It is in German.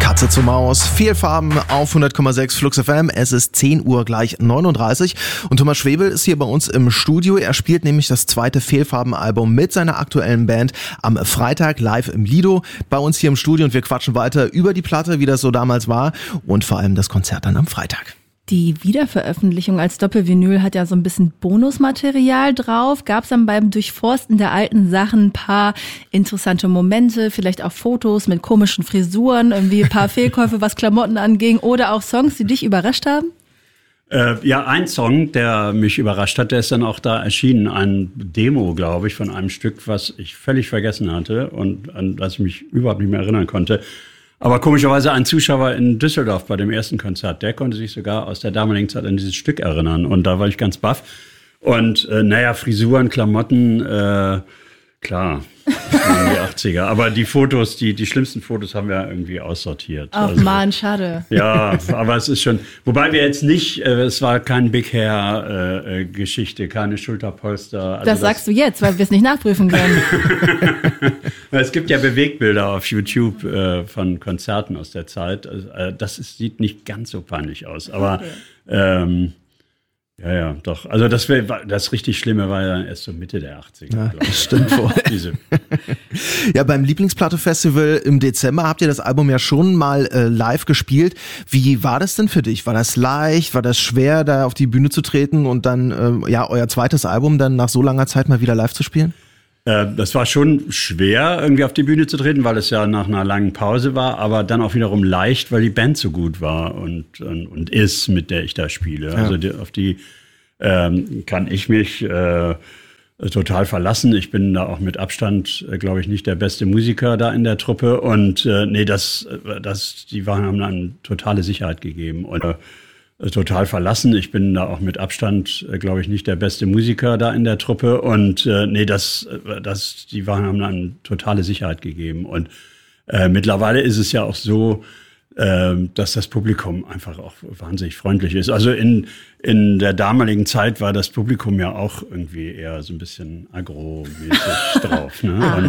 Katze zur Maus, Fehlfarben auf 100,6 Flux FM. Es ist 10 Uhr gleich 39 und Thomas Schwebel ist hier bei uns im Studio. Er spielt nämlich das zweite Fehlfarben-Album mit seiner aktuellen Band am Freitag live im Lido bei uns hier im Studio und wir quatschen weiter über die Platte, wie das so damals war und vor allem das Konzert dann am Freitag. Die Wiederveröffentlichung als Doppelvinyl hat ja so ein bisschen Bonusmaterial drauf. Gab es dann beim Durchforsten der alten Sachen ein paar interessante Momente, vielleicht auch Fotos mit komischen Frisuren, irgendwie ein paar Fehlkäufe, was Klamotten anging oder auch Songs, die dich überrascht haben? Ja, ein Song, der mich überrascht hat, der ist dann auch da erschienen. Ein Demo, glaube ich, von einem Stück, was ich völlig vergessen hatte und an das ich mich überhaupt nicht mehr erinnern konnte. Aber komischerweise ein Zuschauer in Düsseldorf bei dem ersten Konzert, der konnte sich sogar aus der damaligen Zeit an dieses Stück erinnern. Und da war ich ganz baff. Und Frisuren, Klamotten, klar, die 80er. Aber die Fotos, die schlimmsten Fotos haben wir irgendwie aussortiert. Ach man, schade. Ja, aber es ist schon, wobei wir jetzt nicht, es war kein Big Hair Geschichte, keine Schulterpolster. Also das sagst du jetzt, weil wir es nicht nachprüfen können. Es gibt ja Bewegbilder auf YouTube von Konzerten aus der Zeit. Sieht nicht ganz so peinlich aus, aber okay. Ja, doch. Also das richtig Schlimme war ja erst so Mitte der 80er. Ja, das stimmt wohl. Ja, beim Lieblingsplatte-Festival im Dezember habt ihr das Album ja schon mal live gespielt. Wie war das denn für dich? War das leicht? War das schwer, da auf die Bühne zu treten und dann euer zweites Album dann nach so langer Zeit mal wieder live zu spielen? Das war schon schwer, irgendwie auf die Bühne zu treten, weil es ja nach einer langen Pause war, aber dann auch wiederum leicht, weil die Band so gut war und ist, mit der ich da spiele. Ja. Also auf die kann ich mich total verlassen. Ich bin da auch mit Abstand, glaube ich, nicht der beste Musiker da in der Truppe und die haben dann totale Sicherheit gegeben und total verlassen. Ich bin da auch mit Abstand, glaube ich, nicht der beste Musiker da in der Truppe und die haben dann totale Sicherheit gegeben und mittlerweile ist es ja auch so, dass das Publikum einfach auch wahnsinnig freundlich ist. Also in der damaligen Zeit war das Publikum ja auch irgendwie eher so ein bisschen agro-mäßig drauf. Ne?